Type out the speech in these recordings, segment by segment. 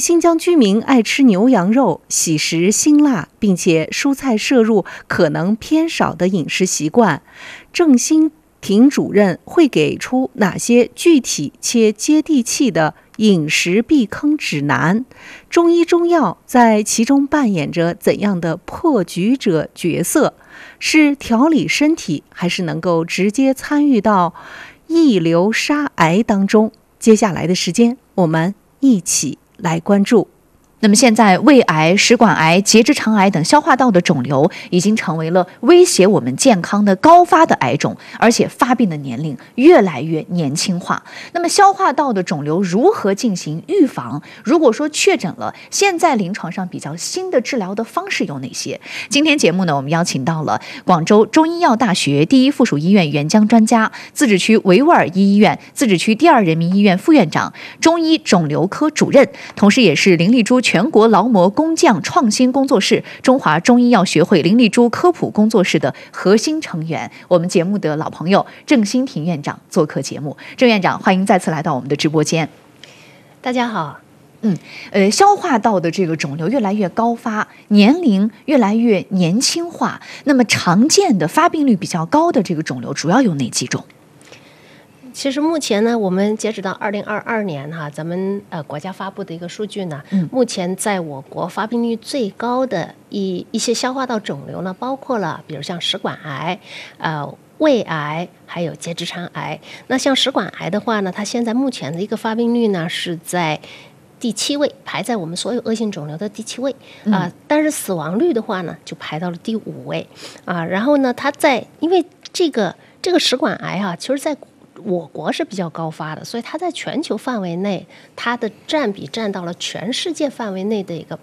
新疆居民爱吃牛羊肉、喜食辛辣，并且蔬菜摄入可能偏少的饮食习惯，郑欣婷主任会给出哪些具体且接地气的饮食避坑指南？中医中药在其中扮演着怎样的破局者角色？是调理身体，还是能够直接参与到抑流杀癌当中？接下来的时间，我们一起来关注。 那么现在，胃癌、食管癌、结直肠癌等消化道的肿瘤已经成为了威胁我们健康的高发的癌种，而且发病的年龄越来越年轻化。那么消化道的肿瘤如何进行预防？如果说确诊了，现在临床上比较新的治疗的方式有哪些？今天节目呢，我们邀请到了广州中医药大学第一附属医院援疆专家、自治区维吾尔医院自治区第二人民医院副院长、中医肿瘤科主任，同时也是林丽珠全国劳模工匠创新工作室、中华中医药学会林丽珠科普工作室的核心成员，我们节目的老朋友郑欣婷院长做客节目。郑院长，欢迎再次来到我们的直播间。 大家好。 消化道的这个肿瘤越来越高发，年龄越来越年轻化，那么常见的发病率比较高的这个肿瘤主要有哪几种？ 其实目前呢，我们截止到2022年咱们国家发布的一个数据呢，目前在我国发病率最高的一些消化道肿瘤呢，包括了比如像食管癌、胃癌还有结直肠癌。那像食管癌的话呢，它现在目前的一个发病率呢是在第7位，排在我们所有恶性肿瘤的第7位但是死亡率的话呢，就排到了第5位然后呢，它因为这个食管癌其实在我国是比较高发的，所以它在全球范围内，它的占比占到了全世界范围内的一个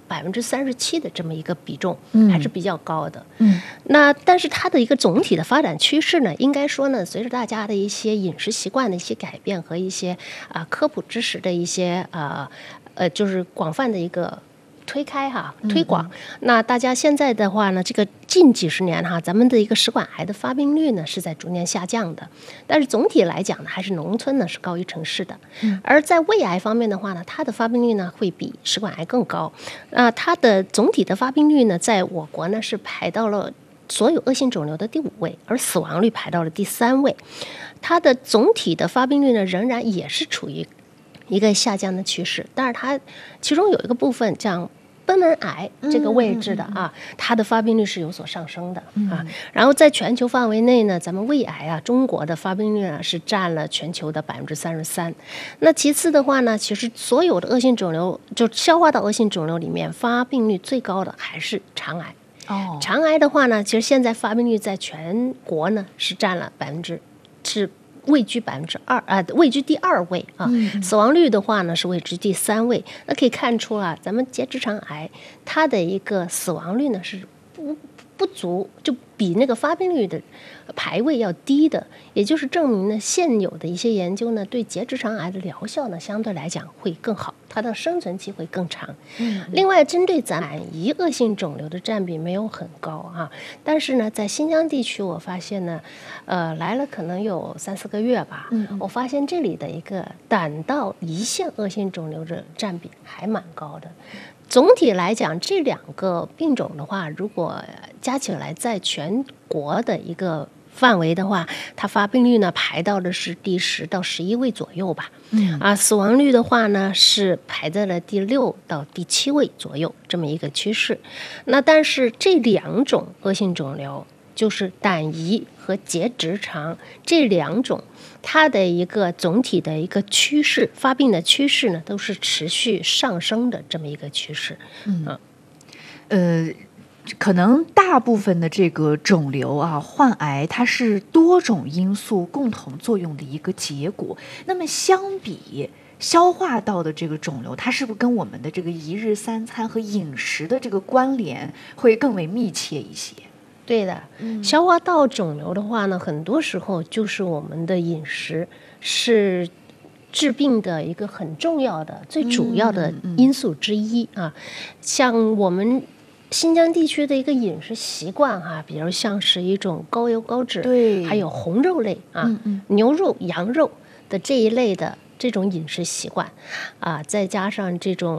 37%的这么一个比重，还是比较高的。那但是它的一个总体的发展趋势呢，应该说呢，随着大家的一些饮食习惯的一些改变和一些科普知识的一些就是广泛的一个推广，那大家现在的话呢，这个近几十年咱们的一个食管癌的发病率呢是在逐年下降的，但是总体来讲呢，还是农村呢是高于城市的。而在胃癌方面的话呢，它的发病率呢会比食管癌更高。它的总体的发病率呢，在我国呢是排到了所有恶性肿瘤的第5位，而死亡率排到了第3位。它的总体的发病率呢，仍然也是处于一个下降的趋势，但是它其中有一个部分像贲门癌这个位置的它的发病率是有所上升的然后在全球范围内呢，咱们胃癌中国的发病率呢是占了全球的33%。那其次的话呢，其实所有的恶性肿瘤，就消化道恶性肿瘤里面发病率最高的还是肠癌。肠癌的话呢，其实现在发病率在全国呢是占了位居位居第2位死亡率的话呢是位居第3位。那可以看出咱们结直肠癌它的一个死亡率呢是不足，就比那个发病率的排位要低的，也就是证明呢，现有的一些研究呢，对结直肠癌的疗效呢，相对来讲会更好，它的生存期会更长。另外，针对咱们胰恶性肿瘤的占比没有很高但是呢，在新疆地区，我发现呢，来了可能有3-4个月吧，我发现这里的一个胆道胰腺恶性肿瘤的占比还蛮高的。总体来讲，这2个病种的话，如果加起来在全国的一个范围的话，它发病率呢排到的是第10到11位左右吧。死亡率的话呢是排在了第6到第7位左右这么一个趋势。那但是这2种恶性肿瘤，就是胆胰和结直肠这2种，它的一个总体的一个趋势，发病的趋势呢，都是持续上升的这么一个趋势。 可能大部分的这个肿瘤患癌，它是多种因素共同作用的一个结果。那么相比消化道的这个肿瘤，它是不是跟我们的这个一日3餐和饮食的这个关联会更为密切一些？ 对的，消化道肿瘤的话呢，很多时候就是我们的饮食是治病的一个很重要的、最主要的因素之一像我们新疆地区的一个饮食习惯比如像是一种高油高脂，对，还有红肉类牛肉、羊肉的这一类的这种饮食习惯再加上这种